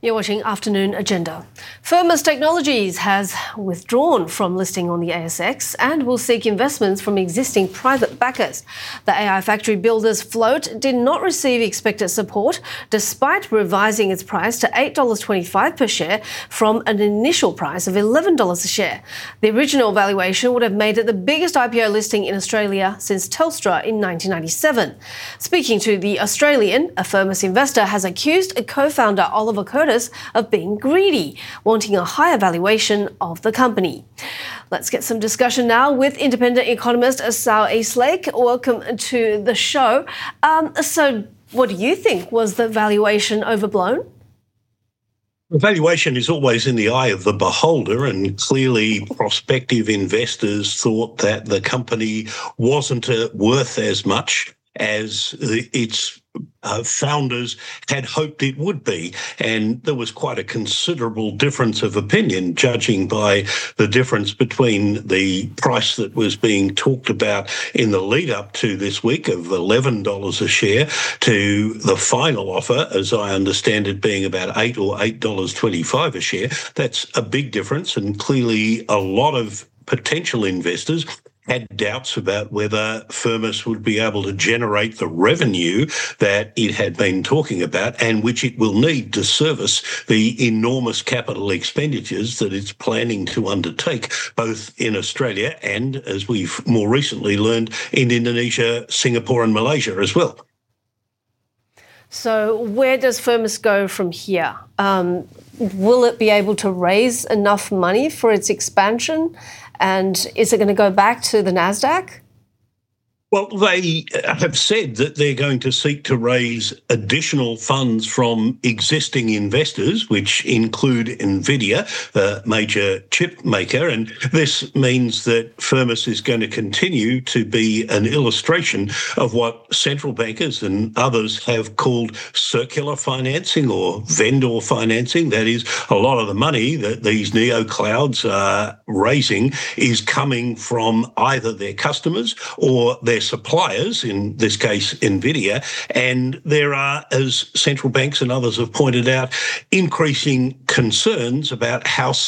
You're watching Afternoon Agenda. Firmus Technologies has withdrawn from listing on the ASX and will seek investments from existing private backers. The AI factory builder's float did not receive expected support despite revising its price to $8.25 per share from an initial price of $11 a share. The original valuation would have made it the biggest IPO listing in Australia since Telstra in 1997. Speaking to The Australian, a Firmus investor has accused a co-founder Oliver Curtis of being greedy, wanting a higher valuation of the company. Let's get some discussion now with independent economist Assaou Eastlake. Welcome to the show. So what do you think? Was the valuation overblown? The valuation is always in the eye of the beholder, and clearly prospective investors thought that the company wasn't worth as much as its founders had hoped it would be. And there was quite a considerable difference of opinion, judging by the difference between the price that was being talked about in the lead up to this week of $11 a share to the final offer, as I understand it, being about $8 or $8.25 a share. That's a big difference, and clearly a lot of potential investors had doubts about whether Firmus would be able to generate the revenue that it had been talking about and which it will need to service the enormous capital expenditures that it's planning to undertake, both in Australia and, as we've more recently learned, in Indonesia, Singapore and Malaysia as well. So where does Firmus go from here? Will it be able to raise enough money for its expansion? And is it going to go back to the NASDAQ? Well, they have said that they're going to seek to raise additional funds from existing investors, which include NVIDIA, the major chip maker. And this means that Firmus is going to continue to be an illustration of what central bankers and others have called circular financing or vendor financing. That is, a lot of the money that these neo-clouds are raising is coming from either their customers or their suppliers, in this case NVIDIA, and there are, as central banks and others have pointed out, increasing concerns about how